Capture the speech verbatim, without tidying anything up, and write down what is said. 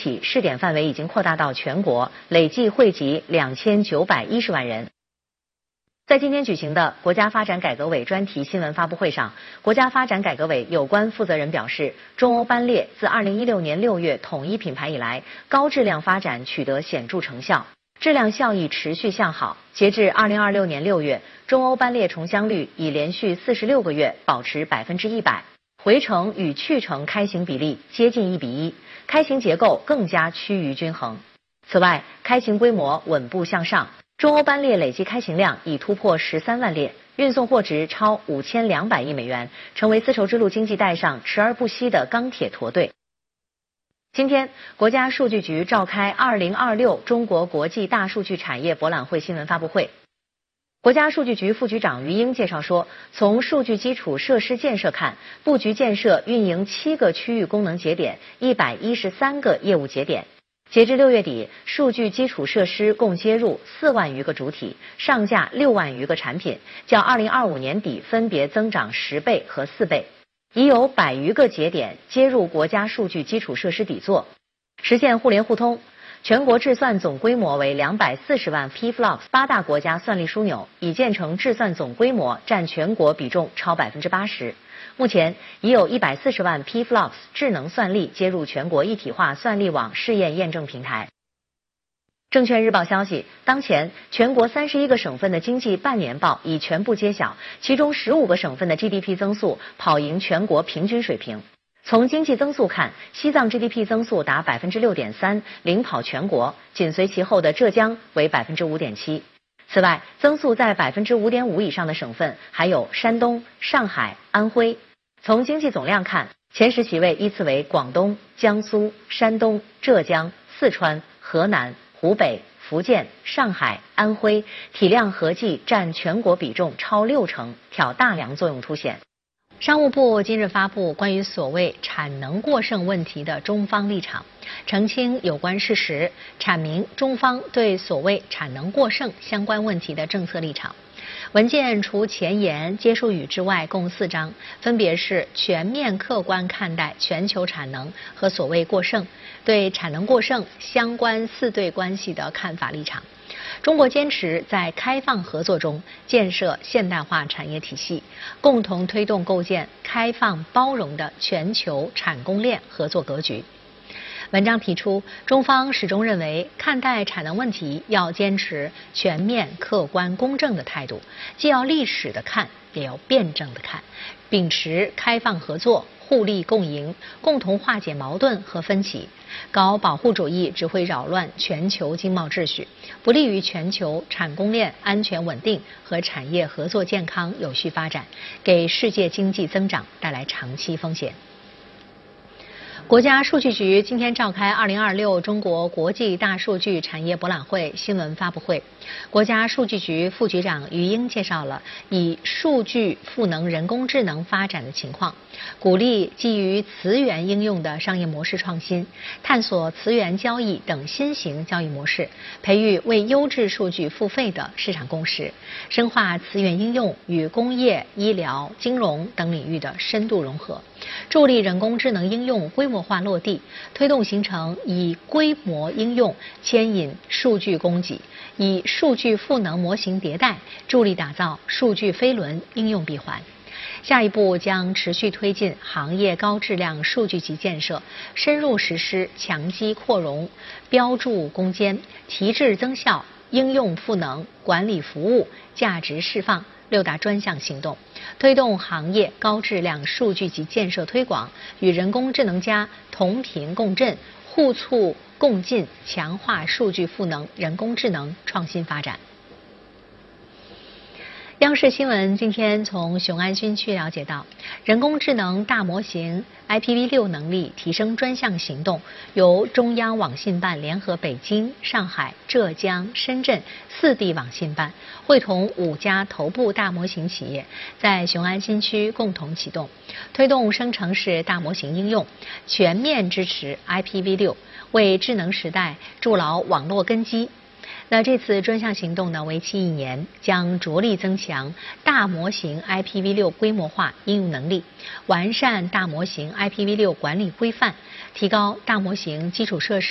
起，试点范围已经扩大到全国，累计惠及两千九百一十万人。在今天举行的国家发展改革委专题新闻发布会上，国家发展改革委有关负责人表示，中欧班列自二零一六年六月统一品牌以来，高质量发展取得显著成效，质量效益持续向好。截至二零二六年六月，中欧班列重箱率已连续四十六个月保持百分之一百，回程与去程开行比例接近一比一，开行结构更加趋于均衡。此外，开行规模稳步向上。中欧班列累计开行量已突破十三万列，运送货值超五千两百亿美元，成为丝绸之路经济带上驰而不息的钢铁驼队。今天，国家数据局召开二零二六中国国际大数据产业博览会新闻发布会。国家数据局副局长于英介绍说，从数据基础设施建设看，布局建设运营七个区域功能节点，一百一十三个业务节点。截至六月底，数据基础设施共接入四万余个主体，上架六万余个产品，较二零二五年底分别增长十倍和四倍。已有百余个节点接入国家数据基础设施底座，实现互联互通。全国制算总规模为两百四十万 P F L O P S， 八大国家算力枢纽已建成制算总规模占全国比重超百分之八十。目前已有一百四十万 P F L O P S 智能算力接入全国一体化算力网试验验证平台。证券日报消息，当前全国三十一个省份的经济半年报已全部揭晓，其中十五个省份的 G D P 增速跑赢全国平均水平。从经济增速看，西藏 G D P 增速达百分之六点三，领跑全国，紧随其后的浙江为百分之五点七。此外，增速在百分之五点五以上的省份还有山东、上海、安徽。从经济总量看，前十席位依次为广东、江苏、山东、浙江、四川、河南、湖北、福建、上海、安徽，体量合计占全国比重超六成，挑大梁作用凸显。商务部今日发布关于所谓产能过剩问题的中方立场，澄清有关事实，阐明中方对所谓产能过剩相关问题的政策立场。文件除前言、结束语之外，共四章，分别是全面客观看待全球产能和所谓过剩，对产能过剩相关四对关系的看法立场。中国坚持在开放合作中建设现代化产业体系，共同推动构建开放包容的全球产供链合作格局。文章提出，中方始终认为，看待产能问题要坚持全面、客观、公正的态度，既要历史的看，也要辩证的看，秉持开放合作、互利共赢，共同化解矛盾和分歧。搞保护主义只会扰乱全球经贸秩序，不利于全球产供链安全稳定和产业合作健康有序发展，给世界经济增长带来长期风险。国家数据局今天召开二零二六中国国际大数据产业博览会新闻发布会，国家数据局副局长于英介绍了以数据赋能人工智能发展的情况，鼓励基于词源应用的商业模式创新，探索词源交易等新型交易模式，培育为优质数据付费的市场共识，深化词源应用与工业、医疗、金融等领域的深度融合，助力人工智能应用规模化落地，推动形成以规模应用牵引数据供给，以数据赋能模型迭代，助力打造数据飞轮应用闭环。下一步将持续推进行业高质量数据集建设，深入实施强基扩容、标注攻坚、提质增效、应用赋能、管理服务、价值释放六大专项行动，推动行业高质量数据集建设推广与人工智能加同频共振，互促共进，强化数据赋能人工智能创新发展。央视新闻今天从雄安新区了解到，人工智能大模型 I P v 六 能力提升专项行动由中央网信办联合北京、上海、浙江、深圳四地网信办，会同五家头部大模型企业，在雄安新区共同启动，推动生成式大模型应用，全面支持 I P v 六，为智能时代筑牢网络根基。那这次专项行动呢，为期一年，将着力增强大模型 I P v 六 规模化应用能力，完善大模型 I P v 六 管理规范，提高大模型基础设施